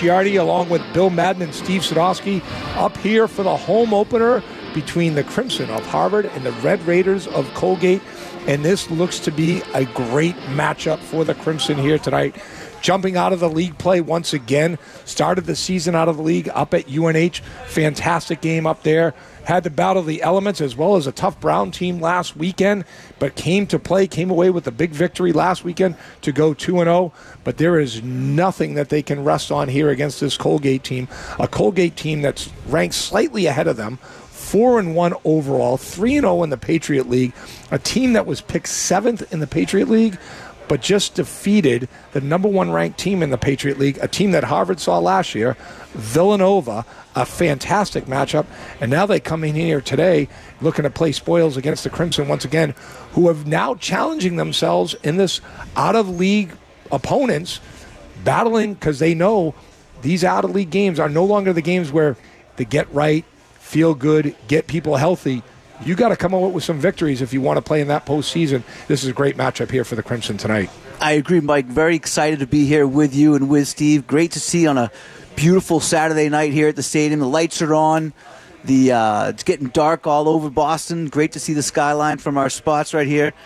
Chiardi along with Bill Madden and Steve Sadowski up here for the home opener between the Crimson of Harvard and the Red Raiders of Colgate. And this looks to be a great matchup for the Crimson here tonight. Jumping out of the league play once again. Started the season out of the league up at UNH. Fantastic game up there. Had to battle the elements as well as a tough Brown team last weekend, but came away with a big victory last weekend to go 2-0. But there is nothing that they can rest on here against this Colgate team. A Colgate team that's ranked slightly ahead of them. 4-1 overall, 3-0 in the Patriot League. A team that was picked 7th in the Patriot League, but just defeated the number 1 ranked team in the Patriot League, a team that Harvard saw last year, Villanova, a fantastic matchup. And now they come in here today looking to play spoils against the Crimson once again, who are now challenging themselves in this out-of-league opponents, battling because they know these out-of-league games are no longer the games where they get right, feel good, get people healthy. You got to come up with some victories if you want to play in that postseason. This is a great matchup here for the Crimson tonight. I agree, Mike. Very excited to be here with you and with Steve. Great to see on a beautiful Saturday night here at the stadium. The lights are on. It's getting dark all over Boston. Great to see the skyline from our spots right here.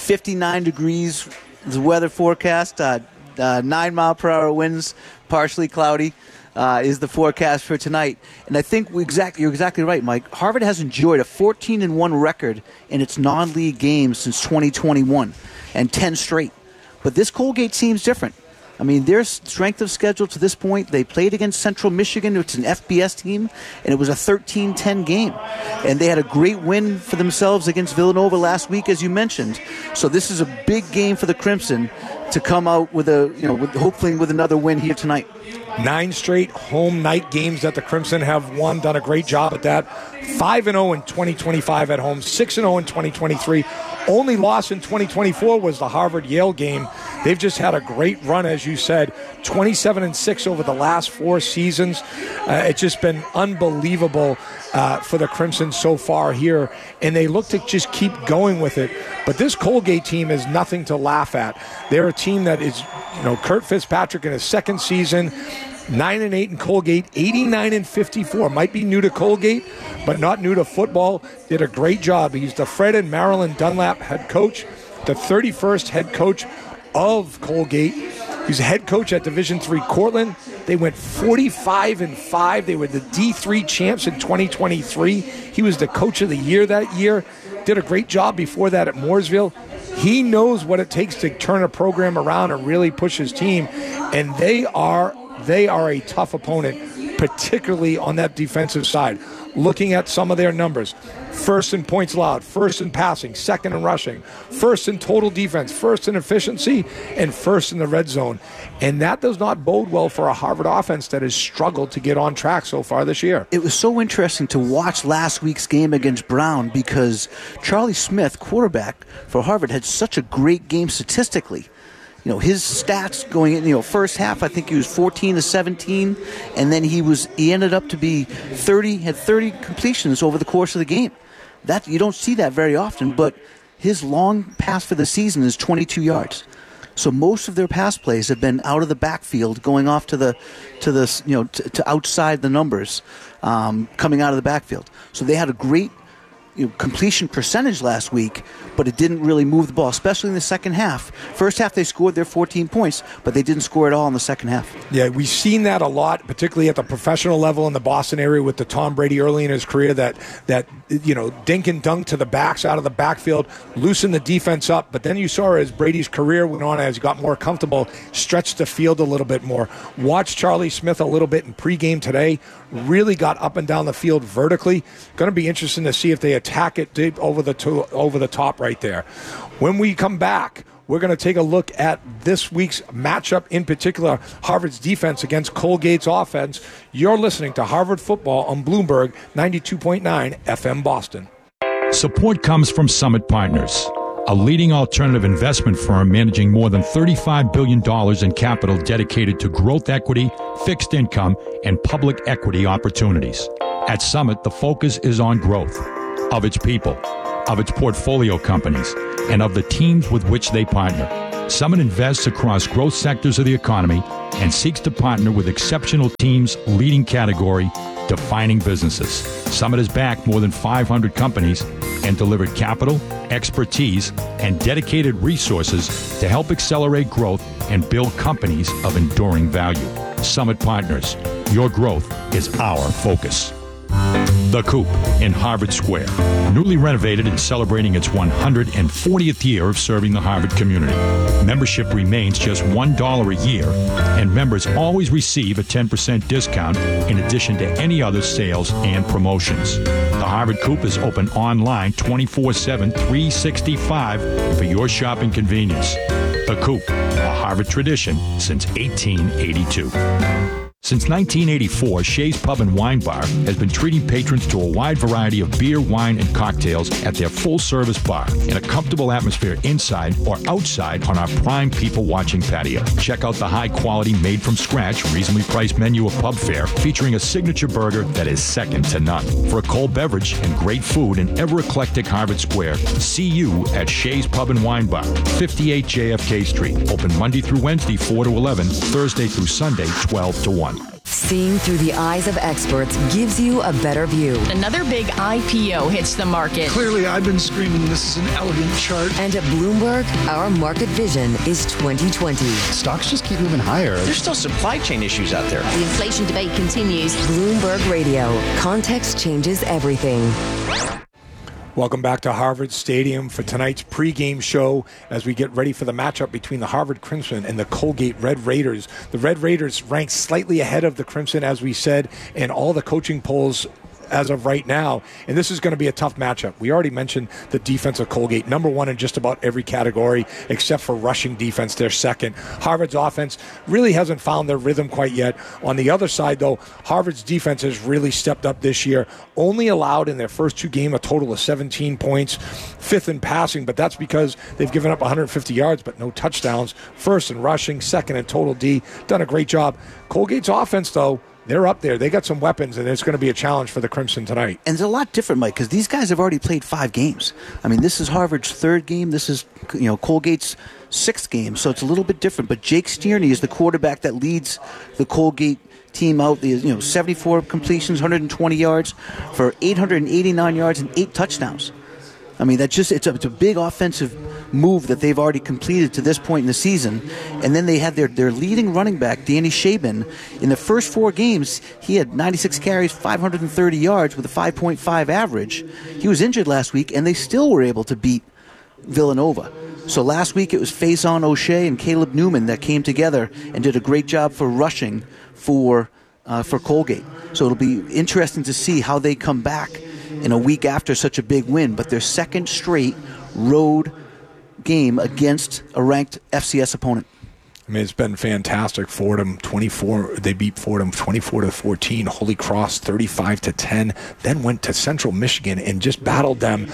59 degrees, the weather forecast. 9-mile-per-hour winds, partially cloudy. Is the forecast for tonight. And I think you're exactly right, Mike. Harvard has enjoyed a 14-1 record in its non-league games since 2021, and 10 straight. But this Colgate team's different. I mean, their strength of schedule to this point, they played against Central Michigan, which is an FBS team, and it was a 13-10 game. And they had a great win for themselves against Villanova last week, as you mentioned. So this is a big game for the Crimson to come out with hopefully with another win here tonight. 9 straight home night games that the Crimson have won, done a great job at that. 5-0 in 2025 at home, 6-0 in 2023. Only loss in 2024 was the Harvard-Yale game. They've just had a great run, as you said, 27-6 over the last 4 seasons. It's just been unbelievable for the Crimson so far here, and they look to just keep going with it. But this Colgate team is nothing to laugh at. They're a team that is, Kurt Fitzpatrick in his second season, 9-8 in Colgate, 89-54. Might be new to Colgate, but not new to football. Did a great job. He's the Fred and Marilyn Dunlap head coach, the 31st head coach of Colgate. He's a head coach at Division III Cortland. They went 45-5. They were the D3 champs in 2023. He was the coach of the year that year. Did a great job before that at Mooresville. He knows what it takes to turn a program around and really push his team, and they are a tough opponent, particularly on that defensive side. Looking at some of their numbers, first in points allowed, first in passing, second in rushing, first in total defense, first in efficiency, and first in the red zone. And that does not bode well for a Harvard offense that has struggled to get on track so far this year. It was so interesting to watch last week's game against Brown because Charlie Smith, quarterback for Harvard, had such a great game statistically. His stats going in, first half, I think he was 14-17, and then he ended up to be 30 completions over the course of the game. That you don't see that very often, but his long pass for the season is 22 yards. So most of their pass plays have been out of the backfield, going off to outside the numbers, coming out of the backfield. So they had a great completion percentage last week, but it didn't really move the ball, especially in the second half. First half, they scored their 14 points, but they didn't score at all in the second half. Yeah, we've seen that a lot, particularly at the professional level in the Boston area with the Tom Brady early in his career that dink and dunk to the backs out of the backfield, loosen the defense up. But then you saw as Brady's career went on, as he got more comfortable, stretched the field a little bit more. Watch Charlie Smith a little bit in pregame today. Really got up and down the field vertically. Going to be interesting to see if they attack it deep over the top right there. When we come back, we're going to take a look at this week's matchup, in particular, Harvard's defense against Colgate's offense. You're listening to Harvard Football on Bloomberg 92.9 FM Boston. Support comes from Summit Partners, a leading alternative investment firm managing more than $35 billion in capital dedicated to growth equity, fixed income, and public equity opportunities. At Summit, the focus is on growth of its people, of its portfolio companies, and of the teams with which they partner. Summit invests across growth sectors of the economy and seeks to partner with exceptional teams leading category defining businesses. Summit has backed more than 500 companies and delivered capital, expertise, and dedicated resources to help accelerate growth and build companies of enduring value. Summit Partners, your growth is our focus. The Coop in Harvard Square, newly renovated and celebrating its 140th year of serving the Harvard community. Membership remains just $1 a year, and members always receive a 10% discount in addition to any other sales and promotions. The Harvard Coop is open online 24/7, 365 for your shopping convenience. The Coop, a Harvard tradition since 1882. Since 1984, Shea's Pub and Wine Bar has been treating patrons to a wide variety of beer, wine, and cocktails at their full-service bar in a comfortable atmosphere inside or outside on our prime people-watching patio. Check out the high-quality, made-from-scratch, reasonably priced menu of pub fare featuring a signature burger that is second to none. For a cold beverage and great food in ever-eclectic Harvard Square, see you at Shea's Pub and Wine Bar, 58 JFK Street. Open Monday through Wednesday, 4 to 11, Thursday through Sunday, 12 to 1. Seeing through the eyes of experts gives you a better view. Another big IPO hits the market. Clearly, I've been screaming this is an elegant chart. And at Bloomberg, our market vision is 2020. Stocks just keep moving higher. There's still supply chain issues out there. The inflation debate continues. Bloomberg Radio. Context changes everything. Welcome back to Harvard Stadium for tonight's pregame show as we get ready for the matchup between the Harvard Crimson and the Colgate Red Raiders. The Red Raiders ranked slightly ahead of the Crimson, as we said, in all the coaching polls as of right now, and this is going to be a tough matchup. We already mentioned the defense of Colgate, number one in just about every category except for rushing defense. They're second. Harvard's offense really hasn't found their rhythm quite yet. On the other side, though, Harvard's defense has really stepped up this year. Only allowed in their first two games a total of 17 points, fifth in passing, but that's because they've given up 150 yards but no touchdowns. First in rushing, second in total D. Done a great job. Colgate's offense, though, they're up there. They got some weapons, and it's going to be a challenge for the Crimson tonight. And it's a lot different, Mike, because these guys have already played 5 games. I mean, this is Harvard's 3rd game. This is, Colgate's 6th game, so it's a little bit different. But Jake Stierney is the quarterback that leads the Colgate team out. 74 completions, 120 yards for 889 yards and 8 touchdowns. I mean, it's a big offensive move that they've already completed to this point in the season. And then they had their leading running back, Danny Shaban. In the first 4 games, he had 96 carries, 530 yards with a 5.5 average. He was injured last week, and they still were able to beat Villanova. So last week it was Faison O'Shea and Caleb Newman that came together and did a great job for rushing for Colgate. So it'll be interesting to see how they come back in a week after such a big win, but their second straight road game against a ranked FCS opponent. I mean, it's been fantastic. Fordham 24. They beat Fordham 24-14. Holy Cross 35-10. Then went to Central Michigan and just battled them.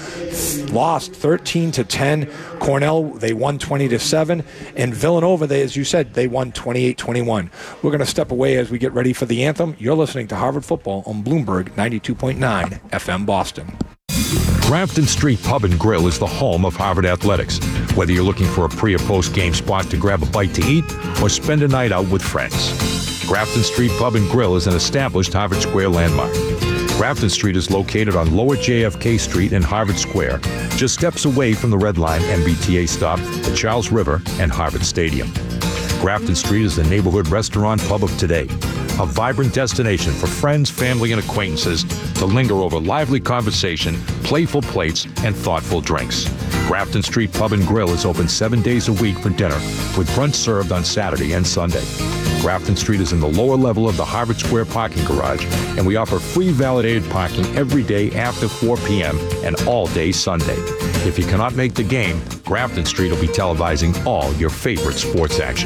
Lost 13-10. Cornell, they won 20-7. And Villanova, as you said, they won 28-21. We're going to step away as we get ready for the anthem. You're listening to Harvard Football on Bloomberg 92.9 FM Boston. Grafton Street Pub and Grill is the home of Harvard Athletics. Whether you're looking for a pre- or post-game spot to grab a bite to eat or spend a night out with friends, Grafton Street Pub and Grill is an established Harvard Square landmark. Grafton Street is located on Lower JFK Street in Harvard Square, just steps away from the Red Line MBTA stop, the Charles River, and Harvard Stadium. Grafton Street is the neighborhood restaurant pub of today, a vibrant destination for friends, family, and acquaintances to linger over lively conversation, playful plates, and thoughtful drinks. Grafton Street Pub and Grill is open 7 days a week for dinner, with brunch served on Saturday and Sunday. Grafton Street is in the lower level of the Harvard Square parking garage, and we offer free validated parking every day after 4 p.m. and all day Sunday. If you cannot make the game, Grafton Street will be televising all your favorite sports action.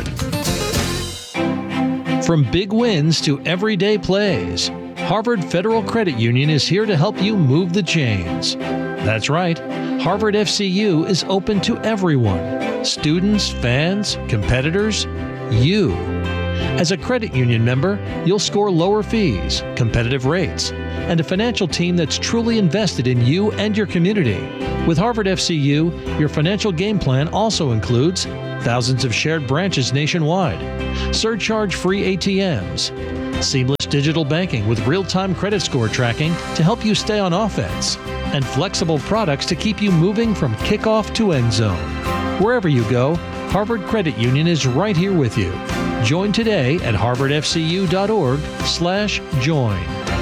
From big wins to everyday plays, Harvard Federal Credit Union is here to help you move the chains. That's right, Harvard FCU is open to everyone. Students, fans, competitors, you. As a credit union member, you'll score lower fees, competitive rates, and a financial team that's truly invested in you and your community. With Harvard FCU, your financial game plan also includes thousands of shared branches nationwide, surcharge-free ATMs, seamless digital banking with real-time credit score tracking to help you stay on offense, and flexible products to keep you moving from kickoff to end zone. Wherever you go, Harvard Credit Union is right here with you. Join today at harvardfcu.org/join.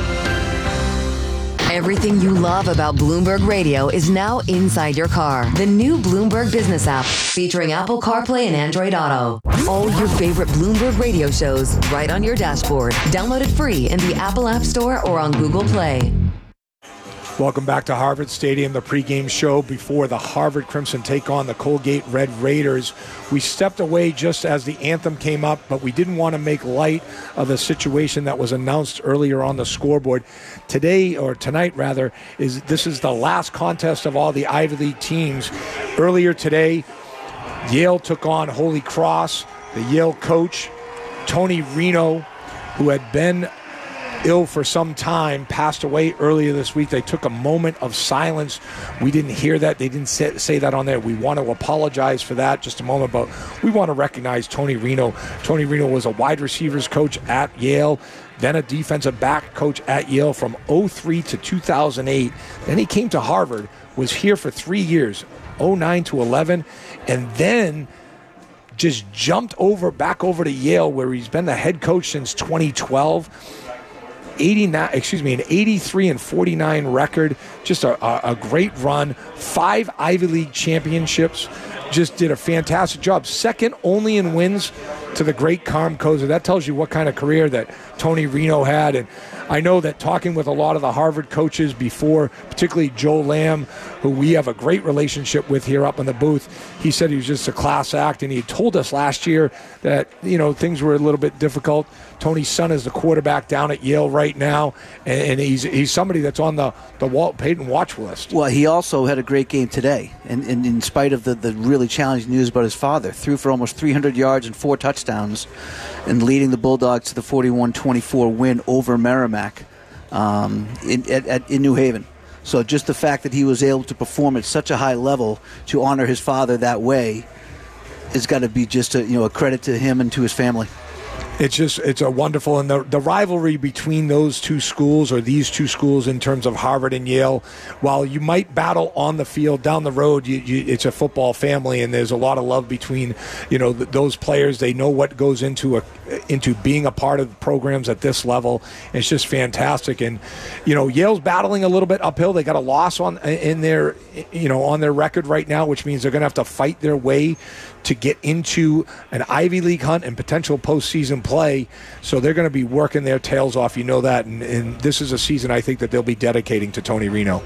Everything you love about Bloomberg Radio is now inside your car. The new Bloomberg Business app featuring Apple CarPlay and Android Auto. All your favorite Bloomberg Radio shows right on your dashboard. Download it free in the Apple App Store or on Google Play. Welcome back to Harvard Stadium, the pregame show before the Harvard Crimson take on the Colgate Red Raiders. We stepped away just as the anthem came up, but we didn't want to make light of the situation that was announced earlier on the scoreboard. Tonight, this is the last contest of all the Ivy League teams. Earlier today, Yale took on Holy Cross. The Yale coach, Tony Reno, who had been ill for some time, passed away earlier this week. They took a moment of silence. We didn't hear that. They didn't say that on there. We want to apologize for that just a moment, but we want to recognize Tony Reno. Tony Reno was a wide receivers coach at Yale, then a defensive back coach at Yale from 2003 to 2008. Then he came to Harvard, was here for 3 years, 2009 to 2011, and then just jumped back over to Yale, where he's been the head coach since 2012. An 83-49 record, just a great run. 5 Ivy League championships, just did a fantastic job. Second only in wins to the great Carm Koza. That tells you what kind of career that Tony Reno had. And I know that talking with a lot of the Harvard coaches before, particularly Joe Lamb, who we have a great relationship with here up in the booth, he said he was just a class act, and he told us last year that, things were a little bit difficult. Tony's son is the quarterback down at Yale right now, and he's somebody that's on the Walt Payton watch list. Well, he also had a great game today, and in spite of the really challenging news about his father, threw for almost 300 yards and 4 touchdowns, and leading the Bulldogs to the 41-24 win over Merrimack in New Haven. So just the fact that he was able to perform at such a high level to honor his father that way has got to be just a credit to him and to his family. It's a wonderful, and the rivalry between those two schools, or these two schools in terms of Harvard and Yale, while you might battle on the field, down the road, it's a football family, and there's a lot of love between those players. They know what goes into being a part of programs at this level. It's just fantastic. And Yale's battling a little bit uphill. They got a loss on their record right now, which means they're going to have to fight their way to get into an Ivy League hunt and potential postseason play. So they're going to be working their tails off, that. And this is a season I think that they'll be dedicating to Tony Reno.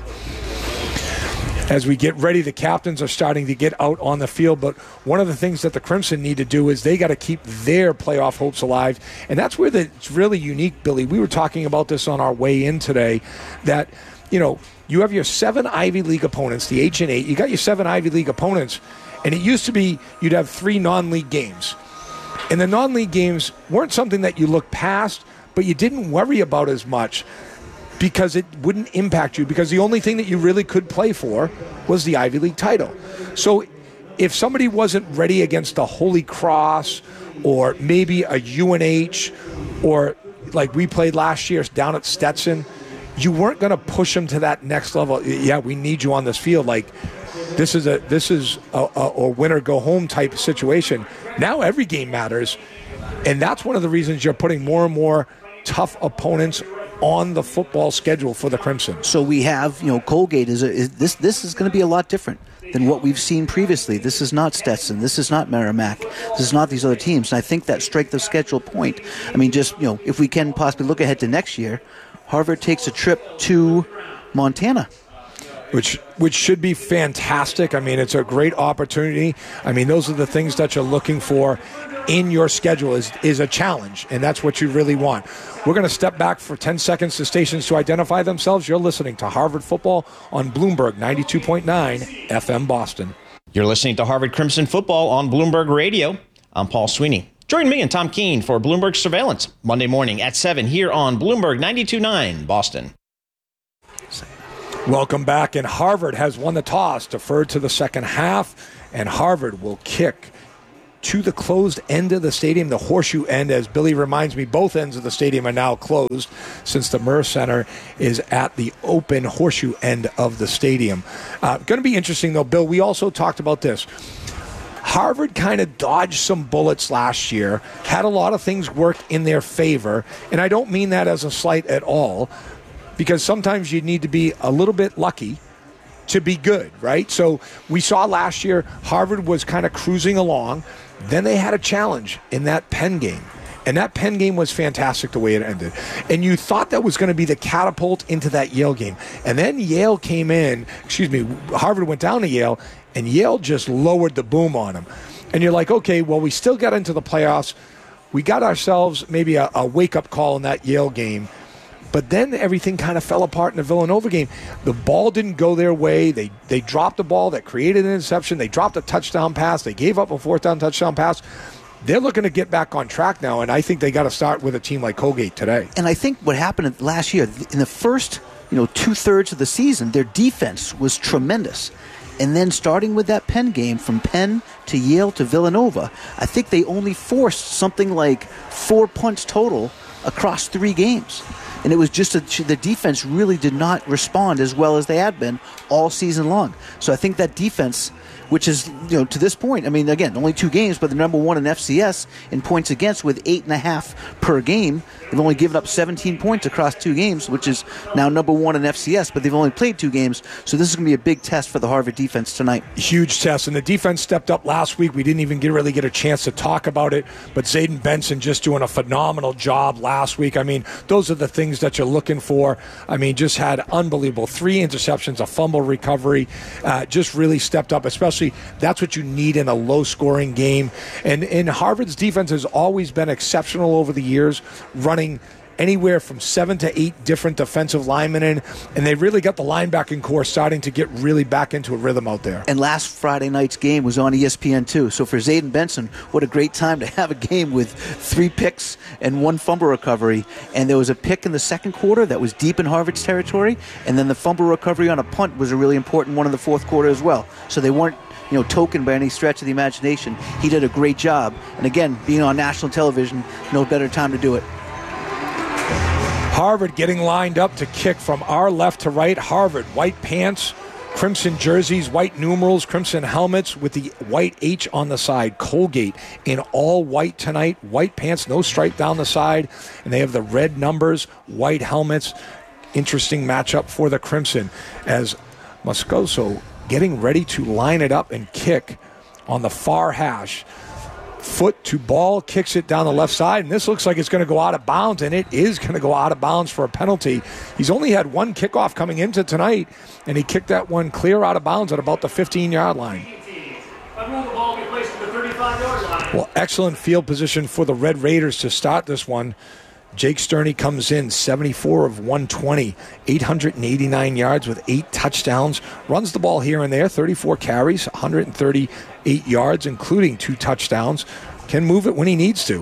As we get ready, the captains are starting to get out on the field, but one of the things that the Crimson need to do is they got to keep their playoff hopes alive, and that's where it's really unique, Billy. We were talking about this on our way in today, that, you have your 7 Ivy League opponents, the H&8. You got your 7 Ivy League opponents, and it used to be you'd have 3 non-league games. And the non-league games weren't something that you looked past, but you didn't worry about as much because it wouldn't impact you, because the only thing that you really could play for was the Ivy League title. So if somebody wasn't ready against the Holy Cross or maybe a UNH, or like we played last year down at Stetson, you weren't going to push them to that next level. Yeah, we need you on this field. Like, this is a win or go home type of situation. Now every game matters, and that's one of the reasons you're putting more and more tough opponents on the football schedule for the Crimson. So we have, Colgate this is going to be a lot different than what we've seen previously. This is not Stetson. This is not Merrimack. This is not these other teams. And I think that strength of schedule point, if we can possibly look ahead to next year, Harvard takes a trip to Montana. Which should be fantastic. It's a great opportunity. Those are the things that you're looking for in your schedule is a challenge, and that's what you really want. We're going to step back for 10 seconds to stations to identify themselves. You're listening to Harvard Football on Bloomberg 92.9 FM Boston. You're listening to Harvard Crimson Football on Bloomberg Radio. I'm Paul Sweeney. Join me and Tom Keene for Bloomberg Surveillance, Monday morning at 7 here on Bloomberg 92.9 Boston. Welcome back, and Harvard has won the toss, deferred to the second half, and Harvard will kick to the closed end of the stadium, the horseshoe end. As Billy reminds me, both ends of the stadium are now closed since the Murrah Center is at the open horseshoe end of the stadium. Going to be interesting, though, Bill. We also talked about this. Harvard kind of dodged some bullets last year, had a lot of things work in their favor, and I don't mean that as a slight at all, because sometimes you need to be a little bit lucky to be good, right? So we saw last year Harvard was kind of cruising along. Then they had a challenge in that Penn game. And that Penn game was fantastic the way it ended. And you thought that was going to be the catapult into that Yale game. And then Yale came in, Harvard went down to Yale, and Yale just lowered the boom on them. And you're like, okay, well, we still got into the playoffs. We got ourselves maybe a wake-up call in that Yale game. But then everything kind of fell apart in the Villanova game. The ball didn't go their way. They dropped the ball that created an interception. They dropped a touchdown pass. They gave up a fourth down touchdown pass. They're looking to get back on track now, and I think they got to start with a team like Colgate today. And I think what happened last year, in the first 2/3 of the season, their defense was tremendous. And then starting with that Penn game, from Penn to Yale to Villanova, I think they only forced something like 4 punts total across 3 games. And it was just the defense really did not respond as well as they had been all season long. So I think that defense, which is, to this point, I mean, again, only 2 games, but they're number 1 in FCS in points against with 8.5 per game. They've only given up 17 points across 2 games, which is now number 1 in FCS, but they've only played 2 games. So this is going to be a big test for the Harvard defense tonight. Huge test, and the defense stepped up last week. We didn't even really get a chance to talk about it, but Zayden Benson just doing a phenomenal job last week. I mean, those are the things that you're looking for. I mean, just had unbelievable 3 interceptions, a fumble recovery, just really stepped up, especially that's what you need in a low-scoring game. And Harvard's defense has always been exceptional over the years, running anywhere from 7 to 8 different defensive linemen in, and they really got the linebacking core starting to get really back into a rhythm out there. And last Friday night's game was on ESPN too. So for Zayden Benson, what a great time to have a game with 3 picks and 1 fumble recovery. And there was a pick in the second quarter that was deep in Harvard's territory, and then the fumble recovery on a punt was a really important one in the fourth quarter as well. So they weren't token by any stretch of the imagination. He did a great job. And again, being on national television, no better time to do it. Harvard getting lined up to kick from our left to right. Harvard, white pants, crimson jerseys, white numerals, crimson helmets with the white H on the side. Colgate in all white tonight. White pants, no stripe down the side. And they have the red numbers, white helmets. Interesting matchup for the Crimson as Moscoso getting ready to line it up and kick on the far hash. Foot to ball, kicks it down the left side, and this looks like it's going to go out of bounds, and it is going to go out of bounds for a penalty. He's only had 1 kickoff coming into tonight, and he kicked that one clear out of bounds at about the 15-yard line. Well, excellent field position for the Red Raiders to start this one. Jake Sterney comes in 74 of 120, 889 yards with 8 touchdowns. Runs the ball here and there, 34 carries, 138 yards, including 2 touchdowns. Can move it when he needs to.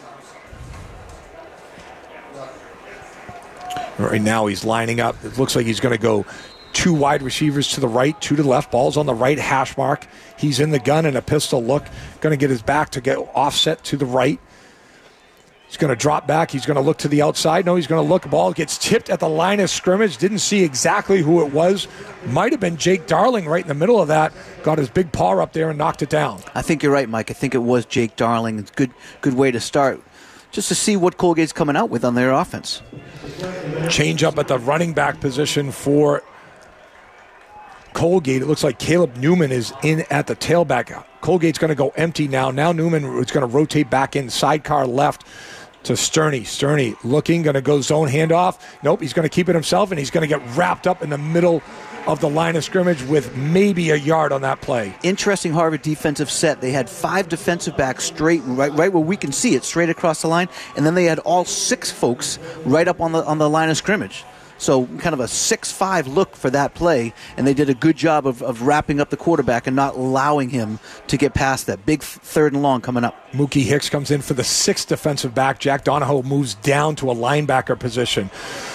Right now he's lining up. It looks like he's going to go 2 wide receivers to the right, 2 to the left. Ball's on the right hash mark. He's in the gun and a pistol look. Going to get his back to get offset to the right. He's going to drop back. He's going to look to the outside. No, he's going to look. Ball gets tipped at the line of scrimmage. Didn't see exactly who it was. Might have been Jake Darling right in the middle of that. Got his big paw up there and knocked it down. I think you're right, Mike. I think it was Jake Darling. It's a good way to start, just to see what Colgate's coming out with on their offense. Change up at the running back position for Colgate. It looks like Caleb Newman is in at the tailback. Colgate's going to go empty now. Now Newman is going to rotate back in, sidecar left to Sterney. Sterney looking, going to go zone handoff. Nope, he's going to keep it himself, and he's going to get wrapped up in the middle of the line of scrimmage with maybe a yard on that play. Interesting Harvard defensive set. They had 5 defensive backs straight, right where we can see it, straight across the line, and then they had all 6 folks right up on the line of scrimmage. So kind of a 6-5 look for that play, and they did a good job of wrapping up the quarterback and not allowing him to get past that. Big 3rd and long coming up. Mookie Hicks comes in for the 6th defensive back. Jack Donahoe moves down to a linebacker position.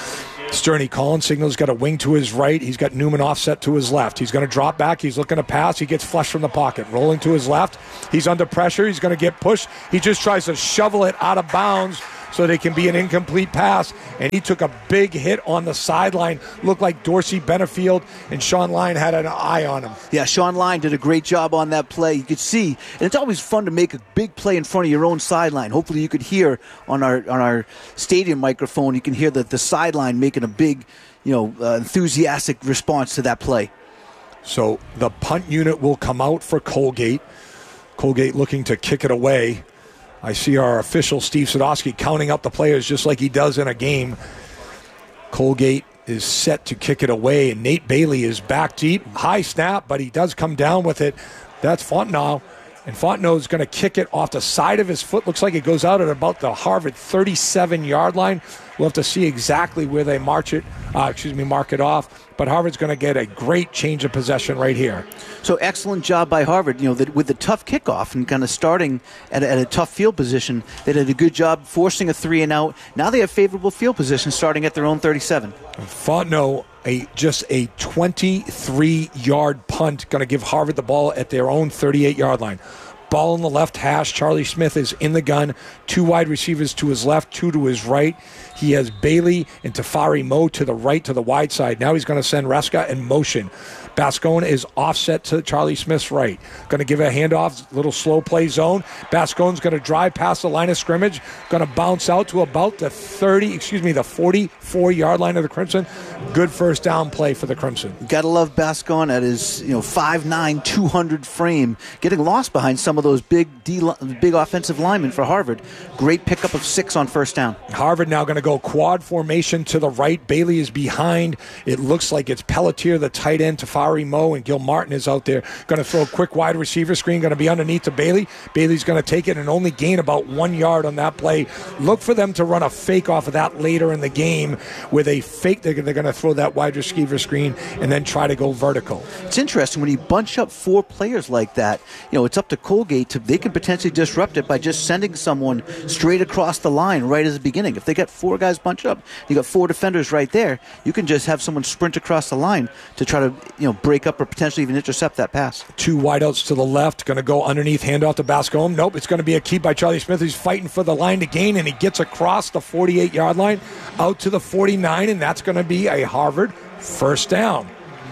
Sterny Collins signals, got a wing to his right. He's got Newman offset to his left. He's going to drop back. He's looking to pass. He gets flushed from the pocket. Rolling to his left. He's under pressure. He's going to get pushed. He just tries to shovel it out of bounds so they can be an incomplete pass. And he took a big hit on the sideline. Looked like Dorsey Benefield and Sean Lyon had an eye on him. Yeah, Sean Lyon did a great job on that play. You could see, and it's always fun to make a big play in front of your own sideline. Hopefully you could hear on our stadium microphone, you can hear the sideline making a big, enthusiastic response to that play. So the punt unit will come out for Colgate. Colgate looking to kick it away. I see our official, Steve Sadowski, counting up the players just like he does in a game. Colgate is set to kick it away, and Nate Bailey is back deep. High snap, but he does come down with it. That's Fontenot. And Fontenot is going to kick it off the side of his foot. Looks like it goes out at about the Harvard 37-yard line. We'll have to see exactly where they mark it off. But Harvard's going to get a great change of possession right here. So excellent job by Harvard. With the tough kickoff and kind of starting at a tough field position, they did a good job forcing a 3-and-out. Now they have favorable field position starting at their own 37. Fontenot, just a 23-yard punt, going to give Harvard the ball at their own 38-yard line. Ball on the left hash. Charlie Smith is in the gun. 2 wide receivers to his left, 2 to his right. He has Bailey and Tafari Moe to the right, to the wide side. Now he's going to send Reska in motion. Bascone is offset to Charlie Smith's right. Going to give a handoff, little slow play zone. Bascone's going to drive past the line of scrimmage. Going to bounce out to about the 44-yard line of the Crimson. Good first down play for the Crimson. Got to love Bascone at his 5'9", 200 frame. Getting lost behind some of those big offensive linemen for Harvard. Great pickup of 6 on first down. Harvard now going to go quad formation to the right. Bailey is behind. It looks like it's Pelletier, the tight end, Tafari Moe, and Gil Martin is out there. Going to throw a quick wide receiver screen. Going to be underneath to Bailey. Bailey's going to take it and only gain about 1 yard on that play. Look for them to run a fake off of that later in the game with a fake. They're going to throw that wide receiver screen and then try to go vertical. It's interesting when you bunch up 4 players like that. It's up to Colgate. They can potentially disrupt it by just sending someone straight across the line right at the beginning. If they got 4 guys bunched up, you got 4 defenders right there. You can just have someone sprint across the line to try to break up or potentially even intercept that pass. 2 wideouts to the left, going to go underneath, handoff to Bascone. Nope, it's going to be a keep by Charlie Smith. He's fighting for the line to gain, and he gets across the 48-yard line out to the 49, and that's going to be a Harvard first down.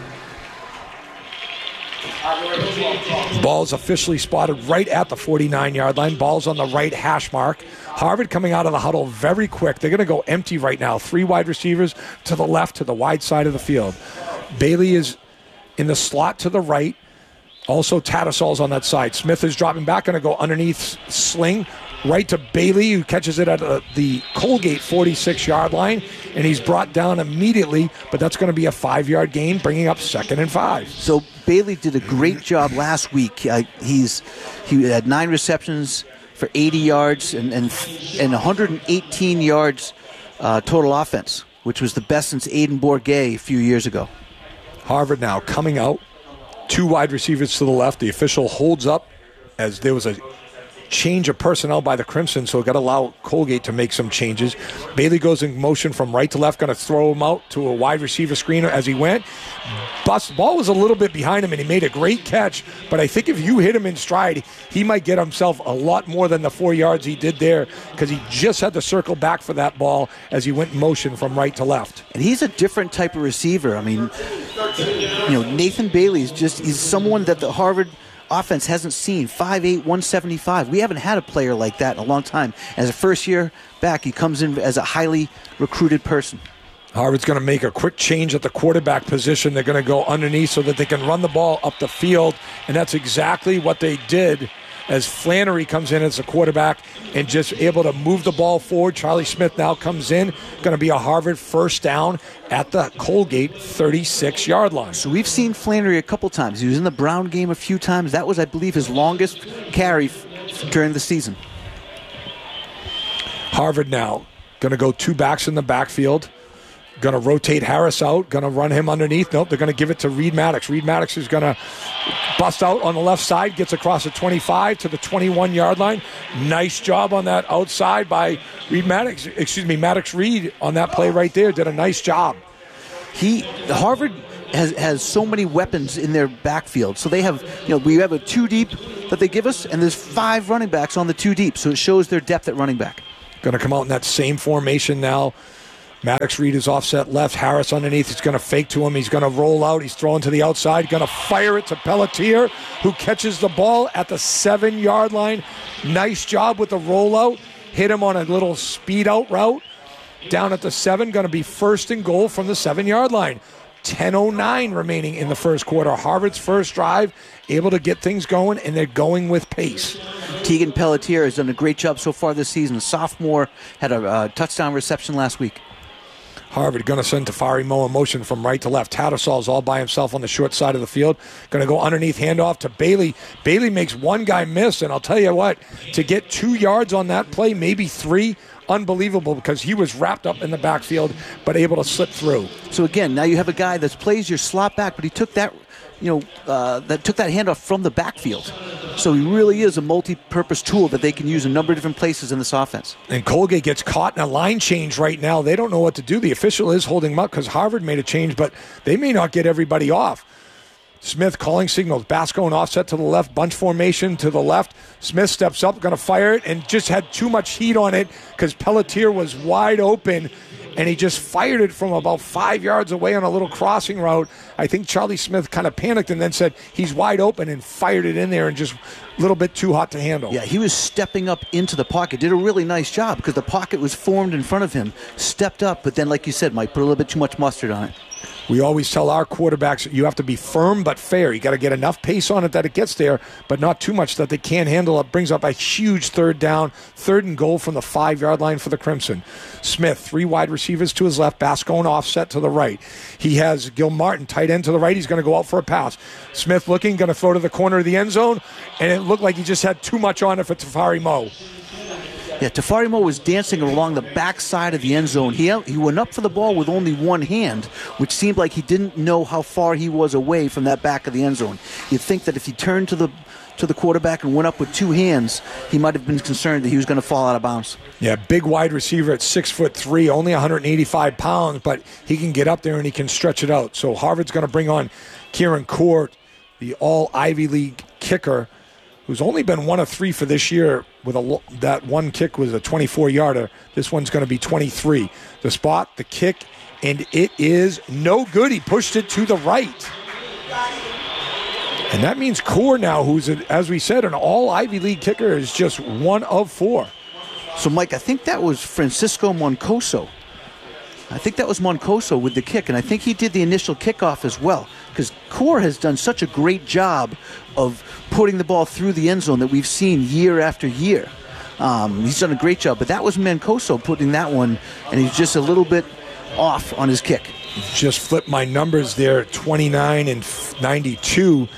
Ball's officially spotted right at the 49-yard line. Ball's on the right hash mark. Harvard coming out of the huddle very quick. They're going to go empty right now. 3 wide receivers to the left, to the wide side of the field. Bailey is in the slot to the right. Also, Tattersalls on that side. Smith is dropping back, going to go underneath sling right to Bailey, who catches it at the Colgate 46-yard line, and he's brought down immediately, but that's going to be a 5-yard gain, bringing up 2nd and 5. So Bailey did a great job last week. He had 9 receptions for 80 yards and 118 yards total offense, which was the best since Aiden Bourget a few years ago. Harvard now coming out. 2 wide receivers to the left. The official holds up as there was a change of personnel by the Crimson, so got to allow Colgate to make some changes. Bailey goes in motion from right to left, going to throw him out to a wide receiver screener as he went. Ball was a little bit behind him, and he made a great catch, but I think if you hit him in stride, he might get himself a lot more than the 4 yards he did there, because he just had to circle back for that ball as he went in motion from right to left. And he's a different type of receiver. I mean, Nathan Bailey he's someone that the Harvard offense hasn't seen. 5'8", 175. We haven't had a player like that in a long time. As a first-year back, he comes in as a highly recruited person. Harvard's going to make a quick change at the quarterback position. They're going to go underneath so that they can run the ball up the field, and that's exactly what they did as Flannery comes in as a quarterback and just able to move the ball forward. Charlie Smith now comes in. Going to be a Harvard first down at the Colgate 36-yard line. So we've seen Flannery a couple times. He was in the Brown game a few times. That was, I believe, his longest carry during the season. Harvard now going to go 2 backs in the backfield. Going to rotate Harris out. Going to run him underneath. Nope, they're going to give it to Reed Maddox. Reed Maddox is going to Bust out on the left side, gets across the 25 to the 21-yard line. Nice job on that outside by Maddox Reed on that play right there. Did a nice job. Harvard has so many weapons in their backfield. So they have, we have a 2 deep that they give us, and there's 5 running backs on the 2 deep. So it shows their depth at running back. Going to come out in that same formation now. Maddox Reed is offset left. Harris underneath. He's going to fake to him. He's going to roll out. He's throwing to the outside. Going to fire it to Pelletier, who catches the ball at the 7-yard line. Nice job with the rollout. Hit him on a little speed out route. Down at the 7. Going to be 1st and goal from the 7-yard line. 10:09 remaining in the first quarter. Harvard's first drive, able to get things going, and they're going with pace. Tegan Pelletier has done a great job so far this season. A sophomore, had a touchdown reception last week. Harvard going to send Tafari Moe in motion from right to left. Tattersall's all by himself on the short side of the field. Going to go underneath, handoff to Bailey. Bailey makes one guy miss, and I'll tell you what, to get 2 yards on that play, maybe 3, unbelievable, because he was wrapped up in the backfield but able to slip through. So again, now you have a guy that plays your slot back, but he took that, took that handoff from the backfield. So he really is a multi-purpose tool that they can use in a number of different places in this offense. And Colgate gets caught in a line change right now. They don't know what to do. The official is holding him up because Harvard made a change, but they may not get everybody off. Smith calling signals. Basco and offset to the left. Bunch formation to the left. Smith steps up, going to fire it, and just had too much heat on it because Pelletier was wide open, and he just fired it from about 5 yards away on a little crossing route. I think Charlie Smith kind of panicked and then said he's wide open and fired it in there and just a little bit too hot to handle. Yeah, he was stepping up into the pocket. Did a really nice job because the pocket was formed in front of him. Stepped up, but then, like you said, Mike, put a little bit too much mustard on it. We always tell our quarterbacks you have to be firm but fair. You got to get enough pace on it that it gets there, but not too much that they can't handle it. Brings up a huge 3rd down, 3rd and goal from the 5-yard line for the Crimson. Smith, 3 wide receivers to his left, Bascone offset to the right. He has Gil Martin, tight end to the right. He's going to go out for a pass. Smith looking, going to throw to the corner of the end zone, and it looked like he just had too much on it for Tafari Moe. Yeah, Tafari Moe was dancing along the back side of the end zone. He went up for the ball with only one hand, which seemed like he didn't know how far he was away from that back of the end zone. You'd think that if he turned to the quarterback and went up with 2 hands, he might have been concerned that he was going to fall out of bounds. Yeah, big wide receiver at 6'3", only 185 pounds, but he can get up there and he can stretch it out. So Harvard's going to bring on Kieran Court, the all-Ivy League kicker, who's only been 1 of 3 for this year. That one kick was a 24-yarder. This one's going to be 23. The spot, the kick, and it is no good. He pushed it to the right. And that means Core now, who's, as we said, an all-Ivy League kicker, is just 1 of 4. So, Mike, I think that was Francisco Moncoso. I think that was Moncoso with the kick, and I think he did the initial kickoff as well, because Core has done such a great job of putting the ball through the end zone that we've seen year after year. He's done a great job, but that was Moncoso putting that one, and he's just a little bit off on his kick. Just flipped my numbers there, 29 and 92.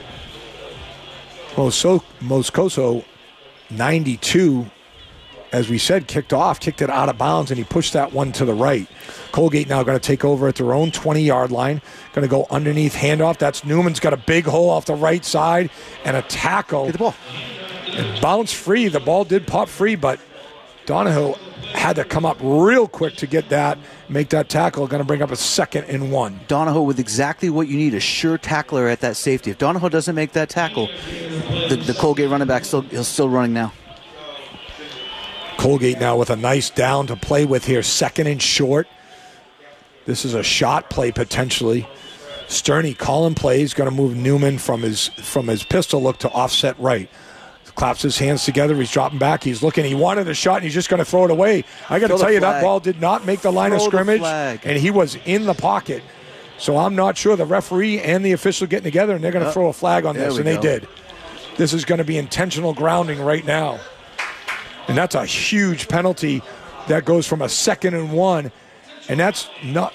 Moscoso, 92. As we said, kicked it out of bounds, and he pushed that one to the right. Colgate now going to take over at their own 20-yard line. Going to go underneath, handoff. That's Newman's got a big hole off the right side and a tackle. Get the ball. It bounced free. The ball did pop free, but Donahoe had to come up real quick to get that, make that tackle. Going to bring up a 2nd and 1. Donahoe with exactly what you need, a sure tackler at that safety. If Donahoe doesn't make that tackle, the Colgate running back is still running now. Colgate now with a nice down to play with here. 2nd and short. This is a shot play potentially. Sterney calling plays, going to move Newman from his pistol look to offset right. Claps his hands together. He's dropping back. He's looking. He wanted a shot, and he's just going to throw it away. I got to tell you, that ball did not make the line of scrimmage, and he was in the pocket. So I'm not sure the referee and the official getting together, and they're going to throw a flag on this, and they did. This is going to be intentional grounding right now. And that's a huge penalty that goes from a 2nd and 1. And that's not.